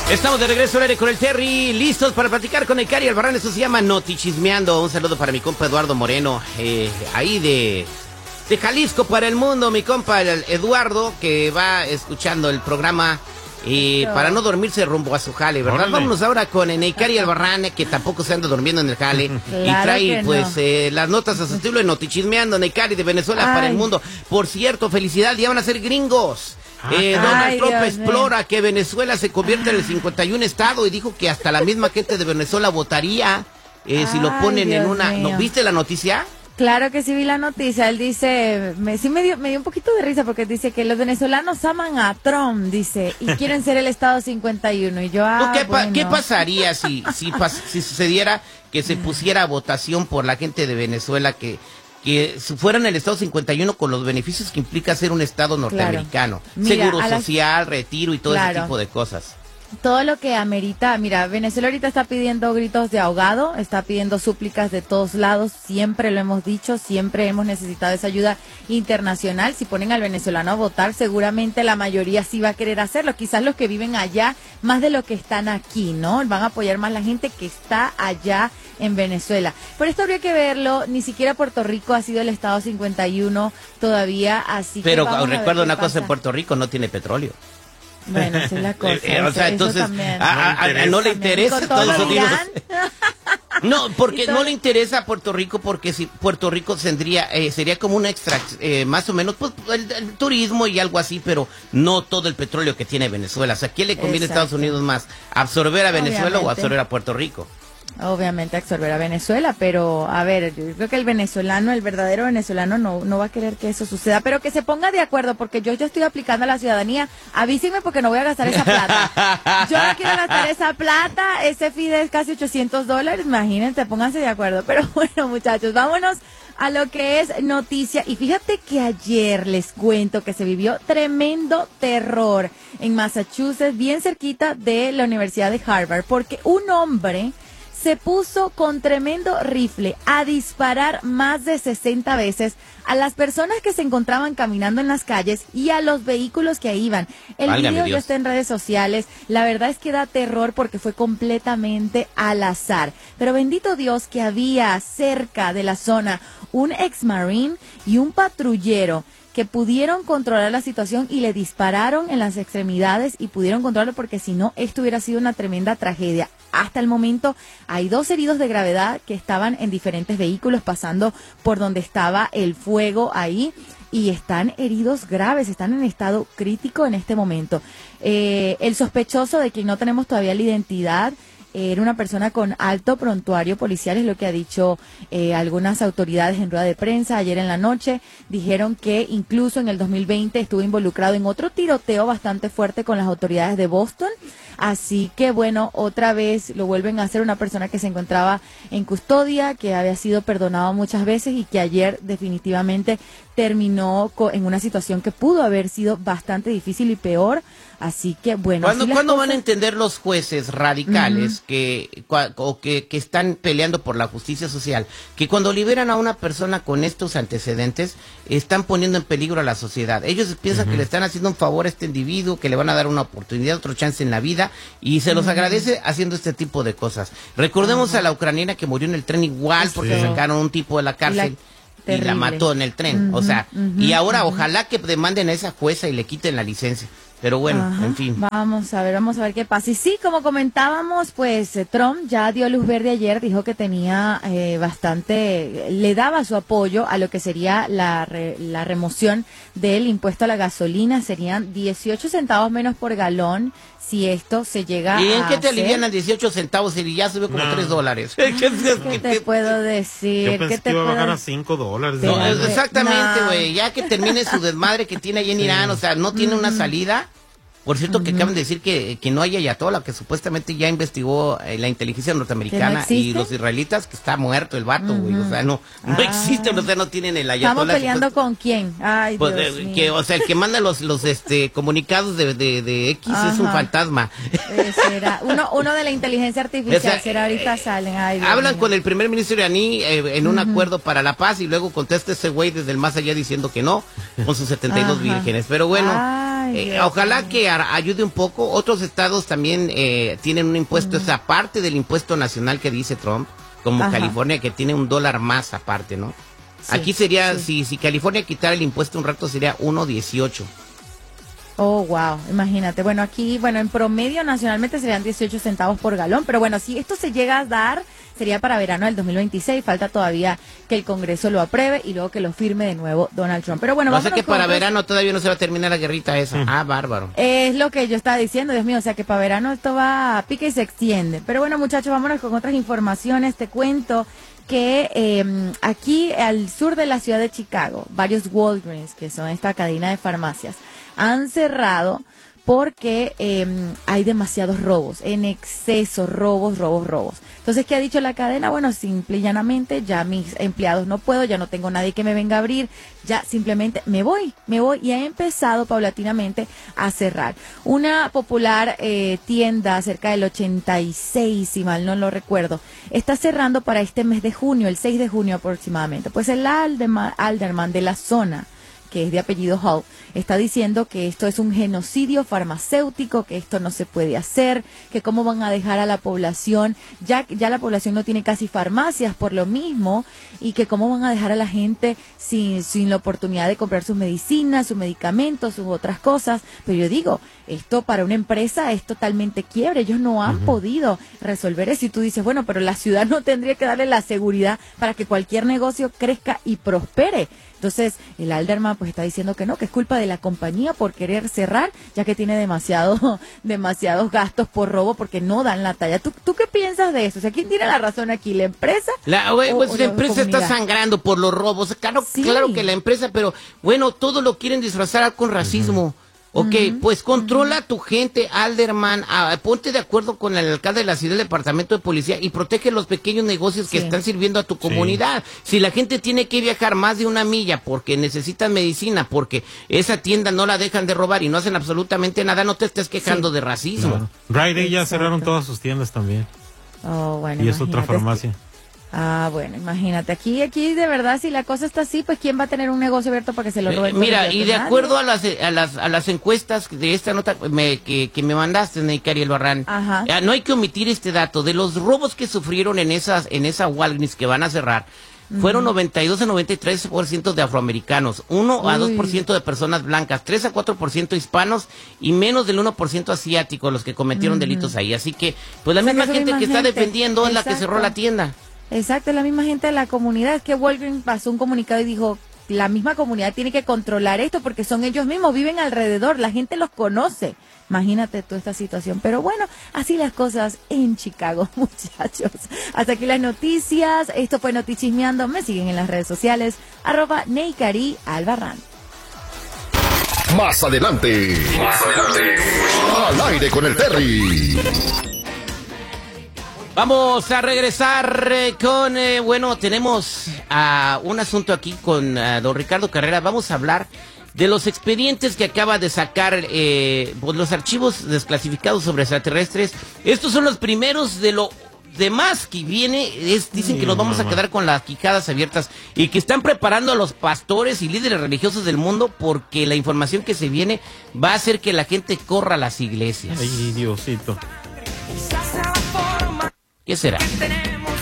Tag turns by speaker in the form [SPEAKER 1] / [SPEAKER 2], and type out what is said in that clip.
[SPEAKER 1] Estamos de regreso al aire con el Terry, listos para platicar con el Cari Albarrán. Esto se llama Notichismeando. Un saludo para mi compa Eduardo Moreno, ahí de Jalisco para el mundo. Mi compa Eduardo, que va escuchando el programa para no dormirse rumbo a su jale, ¿verdad? Órale. Vámonos ahora con Cari Albarrán, que tampoco se anda durmiendo en el jale. Claro, y trae pues las notas a su estilo de Notichismeando. Cari de Venezuela para el mundo. Por cierto, felicidad, ya van a ser gringos. Donald Trump explora que Venezuela se convierte en el 51 estado y dijo que hasta la misma gente de Venezuela votaría si lo ponen en una... ¿No viste la noticia?
[SPEAKER 2] Claro que sí vi la noticia. Él dice, me dio un poquito de risa porque dice que los venezolanos aman a Trump, dice, y quieren ser el estado 51. Y yo,
[SPEAKER 1] ¿Qué pasaría si sucediera que se pusiera a votación por la gente de Venezuela que fueran el estado 51 con los beneficios que implica ser un estado norteamericano? Claro. Mira, seguro social, retiro y todo ese tipo de cosas.
[SPEAKER 2] Todo lo que amerita, mira, Venezuela ahorita está pidiendo gritos de ahogado, está pidiendo súplicas de todos lados, siempre lo hemos dicho, siempre hemos necesitado esa ayuda internacional. Si ponen al venezolano a votar, seguramente la mayoría sí va a querer hacerlo, quizás los que viven allá más de lo que están aquí, ¿no? Van a apoyar más la gente que está allá en Venezuela. Por esto habría que verlo, ni siquiera Puerto Rico ha sido el estado 51 todavía, así
[SPEAKER 1] pero
[SPEAKER 2] que
[SPEAKER 1] recuerda una cosa, en Puerto Rico no tiene petróleo.
[SPEAKER 2] Bueno, esa es la cosa.
[SPEAKER 1] O sea, entonces, no le interesa Estados Unidos. No, porque no le interesa a Puerto Rico, porque si Puerto Rico sería como un extra, más o menos, pues el turismo y algo así, pero no todo el petróleo que tiene Venezuela. O sea, ¿quién le conviene a Estados Unidos más? ¿Absorber a Venezuela o absorber a Puerto Rico?
[SPEAKER 2] Obviamente absorber a Venezuela, pero a ver, yo creo que el verdadero venezolano no va a querer que eso suceda, pero que se ponga de acuerdo, porque yo estoy aplicando a la ciudadanía. Avísenme porque no voy a gastar esa plata. Yo no quiero gastar esa plata, ese fee es casi $800, imagínense, pónganse de acuerdo. Pero bueno, muchachos, vámonos a lo que es noticia. Y fíjate que ayer les cuento que se vivió tremendo terror en Massachusetts, bien cerquita de la Universidad de Harvard, porque un hombre se puso con tremendo rifle a disparar más de 60 veces a las personas que se encontraban caminando en las calles y a los vehículos que iban. El video ya está en redes sociales. La verdad es que da terror porque fue completamente al azar. Pero bendito Dios que había cerca de la zona un ex-marine y un patrullero que pudieron controlar la situación y le dispararon en las extremidades y pudieron controlarlo, porque si no, esto hubiera sido una tremenda tragedia. Hasta el momento hay 2 heridos de gravedad que estaban en diferentes vehículos pasando por donde estaba el fuego ahí y están heridos graves, están en estado crítico en este momento. El sospechoso, de quien no tenemos todavía la identidad, era una persona con alto prontuario policial, es lo que ha dicho algunas autoridades en rueda de prensa ayer en la noche. Dijeron que incluso en el 2020 estuvo involucrado en otro tiroteo bastante fuerte con las autoridades de Boston. Así que bueno, otra vez lo vuelven a hacer, una persona que se encontraba en custodia, que había sido perdonado muchas veces y que ayer definitivamente terminó en una situación que pudo haber sido bastante difícil y peor. Así que bueno.
[SPEAKER 1] ¿Cuándo van a entender los jueces radicales que están peleando por la justicia social, que cuando liberan a una persona con estos antecedentes están poniendo en peligro a la sociedad? Ellos piensan que le están haciendo un favor a este individuo, que le van a dar una oportunidad, otro chance en la vida, y se los agradece haciendo este tipo de cosas. Recordemos a la ucraniana que murió en el tren igual porque sacaron a un tipo de la cárcel. Y la mató en el tren, o sea, y ahora ojalá que demanden a esa jueza y le quiten la licencia. Pero bueno, en fin.
[SPEAKER 2] Vamos a ver qué pasa. Y sí, como comentábamos, pues Trump ya dio luz verde ayer, dijo que tenía le daba su apoyo a lo que sería la remoción del impuesto a la gasolina. Serían 18 centavos menos por galón si esto se llega a
[SPEAKER 1] ¿Y en qué te
[SPEAKER 2] hacer?
[SPEAKER 1] alivianan 18 centavos y ya subió como $3?
[SPEAKER 2] ¿Qué te puedo decir?
[SPEAKER 3] Yo pensé que iba a bajar a $5.
[SPEAKER 1] No, exactamente, güey. Ya que termine su desmadre que tiene ahí en Irán, o sea, no tiene una salida. Por cierto, que acaban de decir que no hay ayatollah, que supuestamente ya investigó la inteligencia norteamericana y los israelitas, que está muerto el vato, güey. O sea, no existe, o sea, no tienen el ayatollah.
[SPEAKER 2] ¿Estamos peleando con quién? Ay,
[SPEAKER 1] pues,
[SPEAKER 2] Dios mío.
[SPEAKER 1] o sea, el que manda los comunicados de X es un fantasma.
[SPEAKER 2] Será uno de la inteligencia artificial, será ahorita salen. Ay, Dios
[SPEAKER 1] hablan
[SPEAKER 2] mío.
[SPEAKER 1] con el primer ministro iraní en un acuerdo para la paz y luego contesta ese güey desde el más allá diciendo que no, con sus 72 vírgenes. Pero bueno. Ojalá que ayude un poco. Otros estados también tienen un impuesto, es aparte del impuesto nacional que dice Trump, como California, que tiene $1 más aparte, ¿no? Sí, aquí sería, si California quitara el impuesto un rato, sería 1.18.
[SPEAKER 2] Oh, wow, imagínate. Bueno, aquí, en promedio nacionalmente serían 18 centavos por galón, pero bueno, si esto se llega a dar, sería para verano del 2026. Falta todavía que el Congreso lo apruebe y luego que lo firme de nuevo Donald Trump. Pero bueno,
[SPEAKER 1] vamos a que para verano todavía no se va a terminar la guerrita esa. Ah, bárbaro.
[SPEAKER 2] Es lo que yo estaba diciendo, Dios mío, o sea que para verano esto va a pique y se extiende. Pero bueno, muchachos, vámonos con otras informaciones. Te cuento que aquí al sur de la ciudad de Chicago, varios Walgreens, que son esta cadena de farmacias, han cerrado porque hay demasiados robos, en exceso, robos. Entonces, ¿qué ha dicho la cadena? Bueno, simple y llanamente, ya mis empleados no puedo, ya no tengo nadie que me venga a abrir, ya simplemente me voy, y ha empezado paulatinamente a cerrar. Una popular tienda cerca del 86, si mal no lo recuerdo, está cerrando para este mes de junio, el 6 de junio aproximadamente. Pues el alderman de la zona, que es de apellido Hall, está diciendo que esto es un genocidio farmacéutico, que esto no se puede hacer, que cómo van a dejar a la población, ya la población no tiene casi farmacias por lo mismo, y que cómo van a dejar a la gente sin la oportunidad de comprar sus medicinas, sus medicamentos, sus otras cosas. Pero yo digo, esto para una empresa es totalmente quiebre, ellos no han podido resolver eso, y tú dices, bueno, pero la ciudad no tendría que darle la seguridad para que cualquier negocio crezca y prospere. Entonces, el alderman pues está diciendo que no, que es culpa de la compañía por querer cerrar, ya que tiene demasiados gastos por robo porque no dan la talla. ¿Tú qué piensas de eso? O sea, ¿quién tiene la razón aquí? ¿La empresa?
[SPEAKER 1] La empresa está sangrando por los robos. Claro que la empresa, pero bueno, todo lo quieren disfrazar con racismo. Ok, pues controla a tu gente, alderman, ponte de acuerdo con el alcalde de la ciudad, del departamento de policía, y protege los pequeños negocios que están sirviendo a tu comunidad. Si la gente tiene que viajar más de 1 milla porque necesitan medicina, porque esa tienda no la dejan de robar y no hacen absolutamente nada, no te estés quejando de racismo.
[SPEAKER 3] Claro. Rite Aid ya cerraron todas sus tiendas también.
[SPEAKER 2] Oh, bueno,
[SPEAKER 3] y es otra farmacia.
[SPEAKER 2] Bueno, imagínate, aquí de verdad, si la cosa está así, pues ¿quién va a tener un negocio abierto para que se lo roben?
[SPEAKER 1] Mira, y de acuerdo a las encuestas de esta nota que me mandaste, Neikari Albarrán, no hay que omitir este dato, de los robos que sufrieron en esa Walgreens que van a cerrar, fueron 92 a 93% de afroamericanos, 1 a 2% de personas blancas, 3 a 4% hispanos y menos del 1% asiáticos los que cometieron delitos ahí. Así que, pues la misma gente que está defendiendo es la que cerró la tienda.
[SPEAKER 2] Exacto, es la misma gente de la comunidad. Es que Walgreens pasó un comunicado y dijo, la misma comunidad tiene que controlar esto porque son ellos mismos, viven alrededor, la gente los conoce. Imagínate toda esta situación. Pero bueno, así las cosas en Chicago, muchachos. Hasta aquí las noticias. Esto fue Notichismeando. Me siguen en las redes sociales, @Neikari Albarrán.
[SPEAKER 4] Más adelante. Al aire con el Terry.
[SPEAKER 1] Vamos a regresar con, tenemos un asunto aquí con don Ricardo Carrera. Vamos a hablar de los expedientes que acaba de sacar, los archivos desclasificados sobre extraterrestres. Estos son los primeros de lo demás que viene. Dicen que nos vamos a quedar con las quijadas abiertas y que están preparando a los pastores y líderes religiosos del mundo porque la información que se viene va a hacer que la gente corra a las iglesias.
[SPEAKER 3] Ay, Diosito.
[SPEAKER 1] ¿Qué será?